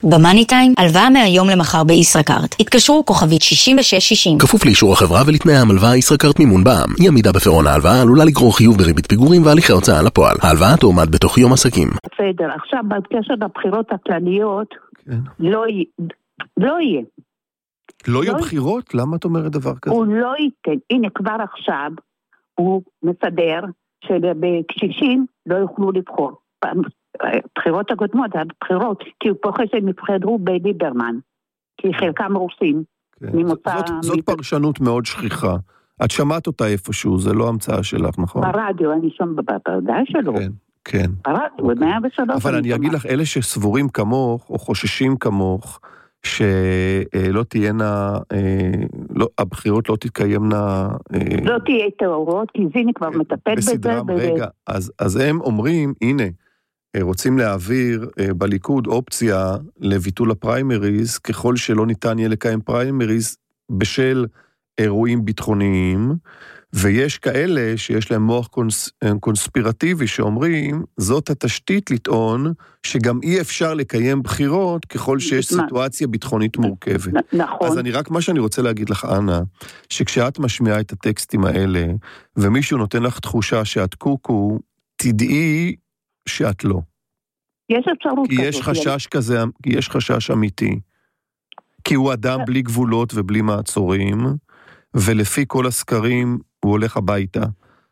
במאני טיים, הלוואה מהיום למחר בישראכרט. התקשרו כוכבית 6660. כפוף לאישור החברה ולתנאי המלווה ישראכרט מימון בע"מ. אי עמידה בפירעון ההלוואה עלולה לגרור חיוב בריבית פיגורים והליכי הוצאה לפועל. ההלוואה תועמד בתוך יום עסקים. בסדר, עכשיו בקשר לבחירות הכלליות, לא יהיה. לא יהיו בחירות? למה את אומרת דבר כזה? הוא לא ייתן. הנה, כבר עכשיו הוא מסדר שבקשישים לא יוכלו לבחור. בחירות הקודמות, הבחירות, כי הוא פוחד שהם יבחרו בליברמן, כי חלקם רוסים. זאת פרשנות מאוד שכיחה. את שמעת אותה איפשהו, זה לא המצאה שלך, נכון? ברדיו, אני שם בהודעה שלו. כן. ברדיו, 103. אבל אני אגיד לך, אלה שסבורים כמוך, או חוששים כמוך, שלא תהיינה, הבחירות לא תתקיימנה... לא תהיה תיאוריות, כי זיני כבר מטפל בזה. רגע, אז הם אומרים, הנה, רוצים להעביר בליכוד אופציה לביטול הפריימריז, ככל שלא ניתן יהיה לקיים פריימריז בשל אירועים ביטחוניים, ויש כאלה שיש להם מוח קונספירטיבי שאומרים, זאת התשתית לטעון שגם אי אפשר לקיים בחירות ככל שיש סיטואציה ביטחונית מורכבת. נכון. אז מה שאני רוצה להגיד לך, אנה, שכשאת משמיעה את הטקסטים האלה, ומישהו נותן לך תחושה שאת קוקו, תדעי שאת לא. יש אפשרות כי יש חשש כזה, יש חשש אמיתי. כי הוא אדם בלי גבולות ובלי מעצורים, ולפי כל הסקרים הוא הולך הביתה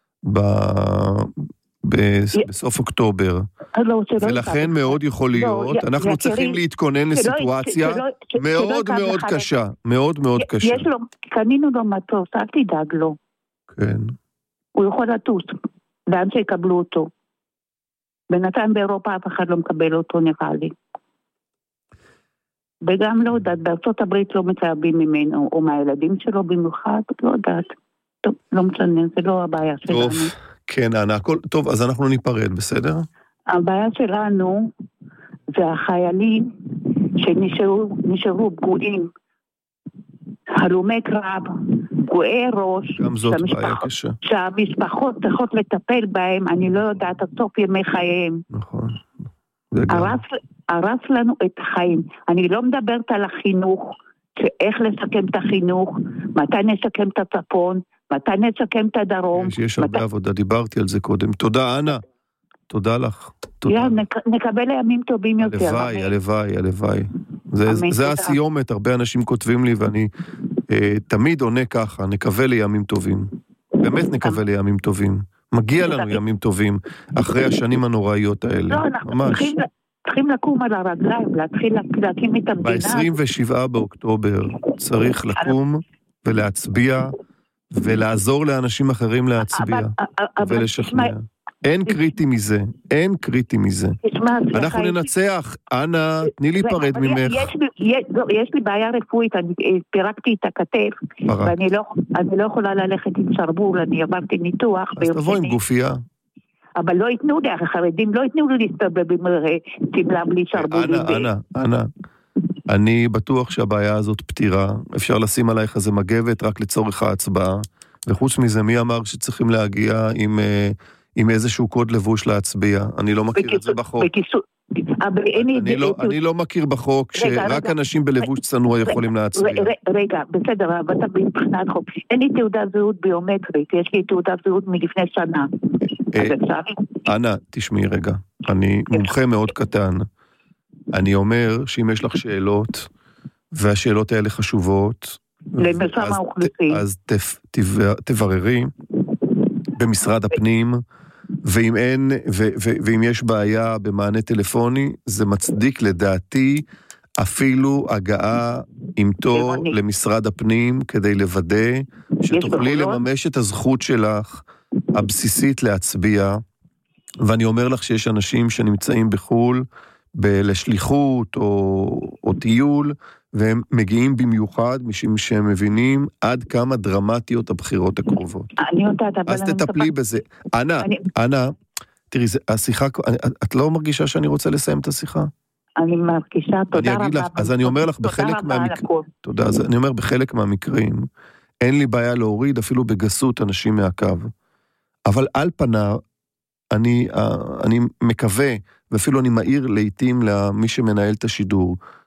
בסוף אוקטובר. ולכן מאוד יכול להיות, אנחנו צריכים להתכונן לסיטואציה מאוד מאוד קשה, מאוד מאוד קשה. קנינו לו מטוס, אל תדאג לו. כן. הוא יכול לטוס, לאן שיקבלו אותו. בינתיים באירופה אף אחד לא מקבל אותו, נראה לי. וגם לא יודעת, בארצות הברית לא מתאהבים ממנו, או מהילדים שלו במיוחד, לא יודעת. טוב, לא משנה, זה לא הבעיה שלנו. טוב, כן, אנה, הכל טוב, אז אנחנו ניפרד, בסדר? הבעיה שלנו זה החיילים שנשארו פגועים, הלומי קרב, פגועי ראש, גם זאת בעיה קשה. שהמשפחות צריכות לטפל בהם, אני לא יודעת, עד סוף ימי חייהם. נכון. הרס לנו את החיים. אני לא מדברת על החינוך, איך לסכם את החינוך, מתי נסכם את הצפון, מתי נסכם את הדרום. יש הרבה עבודה, דיברתי על זה קודם. תודה, אנה. תודה לך. נקבל ימים טובים יותר. הלוואי, הלוואי, הלוואי. זה הסיומת, הרבה אנשים כותבים לי, ואני תמיד עונה ככה, נקווה לימים טובים. באמת נקווה לימים טובים. מגיע לנו ימים טובים, אחרי השנים הנוראיות האלה. לא, אנחנו צריכים לקום על הרגליים, להתחיל להקים את המדינה. ב-27 באוקטובר צריך לקום ולהצביע, ולעזור לאנשים אחרים להצביע, ולשכנע. אין קריטי מזה, אין קריטי מזה. אנחנו ננצח, אנה, תני לי פרד ממך. יש לי בעיה רפואית, אני פירקתי את הכתף, ואני לא יכולה ללכת עם שרבול, אני עברתי ניתוח. אז תבוא עם גופייה. אבל לא ייתנו לי, החרדים לא ייתנו לי להסתובב עם סמלה בלי שרבולים. אנה, אני בטוח שהבעיה הזאת פתירה, אפשר לשים עלייך איזה מגבת רק לצורך ההצבעה, וחוץ מזה מי אמר שצריכים להגיע עם איזשהו קוד לבוש להצביע, אני לא מכיר את זה בחוק. אני לא מכיר בחוק שרק אנשים בלבוש צנוע יכולים להצביע. רגע, בסדר, אבל אתה מבחינת חוק. אין לי תעודת זהות ביומטרית, יש לי תעודת זהות מלפני שנה. אנה, תשמעי רגע, אני מומחה מאוד קטן. אני אומר שאם יש לך שאלות, והשאלות האלה חשובות, אז תבררי במשרד הפנים, ואם יש בעיה במענה טלפוני, זה מצדיק לדעתי אפילו הגעה עם תור למשרד הפנים, כדי לוודא שתוכלי לממש את הזכות שלך הבסיסית להצביע. ואני אומר לך שיש אנשים שנמצאים בחול, לשליחות או טיול, והם מגיעים במיוחד משום שהם מבינים עד כמה דרמטיות הבחירות הקרובות. אני יודעת, אבל אז תטפלי בזה. אנה, תראי, השיחה, את לא מרגישה שאני רוצה לסיים את השיחה? אני מרגישה, תודה רבה. אז אני אומר לך, בחלק מהמקרים, אין לי בעיה להוריד אפילו בגסות אנשים מהקו. אבל על פניו, אני מקווה, ואפילו אני מעיר לעתים למי שמנהל את השידור,